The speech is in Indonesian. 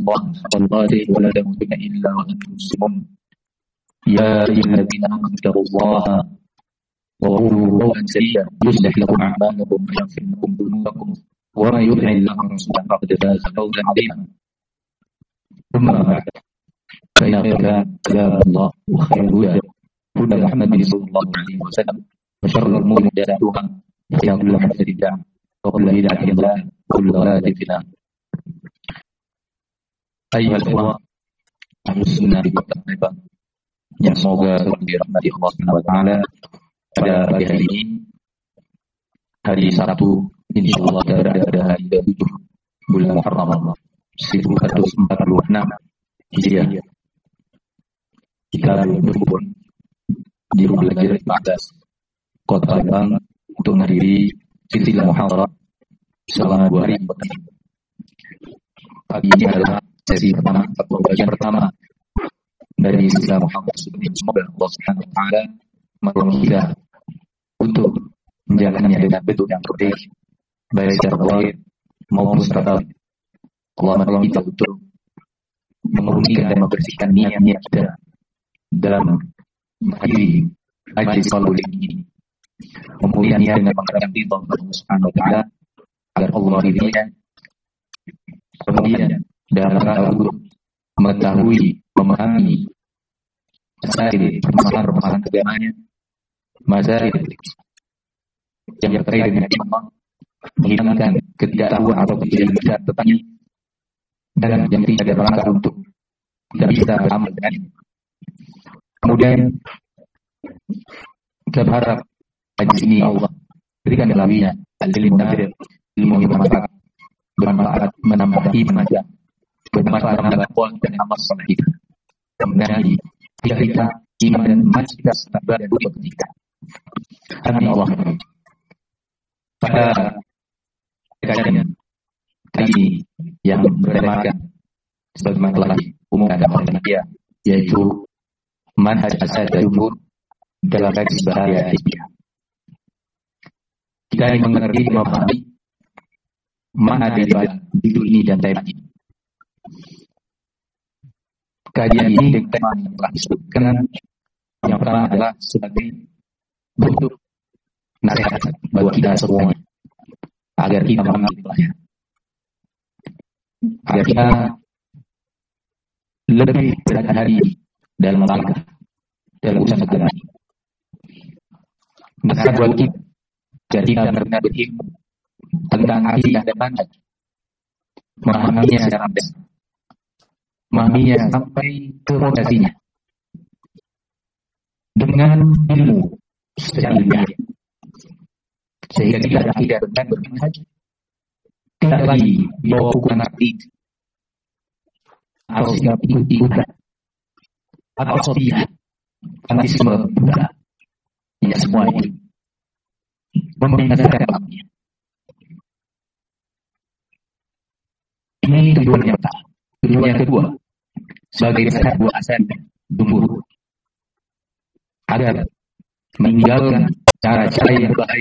الله حق تقاته ولا تموتن إلا وأنتم مسلمون يا أيها الذين آمنوا اتقوا الله وقولوا قولا سديدا يصلح لكم أعمالكم ويغفر لكم ذنوبكم ومن يطع الله ورسوله فقد فاز فوزا عظيما ثم بعد فإن خير كلام الله وخير الهدى هدى محمد صلى الله عليه وسلم وشر الأمور محدثاتها فإن كل محدثة بدعة وكل بدعة ضلالة وكل ضلالة في النار. أيها الإخوة أهل السنة والجماعة yang semoga dirahmati Allah Subhanahu wa taala, pada pagi hari ini, hari Sabtu, insyaallah pada hari ke-7 bulan Muharram 1446 Hijriah. Kita berkumpul di rumah belajar Al-Ba'das Kota Palembang untuk menghadiri silsilah muhadharah selama 2 hari. Pagi ini adalah sesi pertama atau bagian pertama dari silsilah muhadharah tersebut. Semoga Allah Subhanahu wa taala menolong kita untuk menjalannya dengan bentuk yang terbaik, baik secara zahir maupun secara batin. Allah menolong kita untuk memurnikan dan membersihkan niat-niat kita dalam menghadiri majlis salawat ini, memulihkan niat dengan mengharapkan ridha Allah Subhanahu wa taala, agar Allah ridha, kemudian dalam rangka untuk mengetahui, memahami permasalahan agamanya, masail yang terkait dengan iman, menghilangkan ketidaktahuan atau kejahatan tentangnya, dan yang tidak ada rangka untuk tidak bisa beramal dengannya. Kemudian kita berharap di sini Allah berikan dalamnya ilmu nafi', ilmu yang bermanfaat, menambah iman kita, bermanfaat menambah kuat dan amal saleh kita, kemudian kita iman dan iman kita serta dan budi kita. Amin Allah. Pada kajian kali ini yang bertemakan sebagaimana telah diumumkan oleh media, yaitu manhaj asal jumhur dalam kajian bahaya hijriah. Kita ingin mengerti, memahami mana dari judul ini dan tema ini. Kajian ini dengan tema yang telah disebutkan, yang pertama adalah sebagai bentuk nasihat bagi kita semuanya agar kita mengambil pelajaran, agar kita lebih berhati-hati dalam langkah dalam usaha segera ini. Nasihat buat kita agar kita benar-benar berilmu tentang akidah dan manhaj, memahaminya secara dasar, memahaminya sampai ke fondasinya dengan ilmu secara ilmiah, sehingga kita tidak benar bermanhaj, tidak lagi bawa hukuman arti atau sikap ikut-ikutan atau sofiah, fanatisme Buddha. Ya, semua itu membinasakan alamnya. Ini tujuan yang pertama. Tujuan yang kedua, sebagai nasihat buat asal jumhur agar meninggalkan cara-cara yang berbahaya